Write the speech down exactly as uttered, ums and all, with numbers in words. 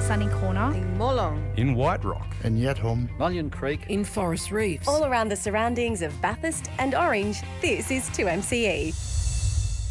Sunny Corner, in Molong, in White Rock, in Yatholm, Mullion Creek, in Forest Reefs. All around the surroundings of Bathurst and Orange, this is two M C E.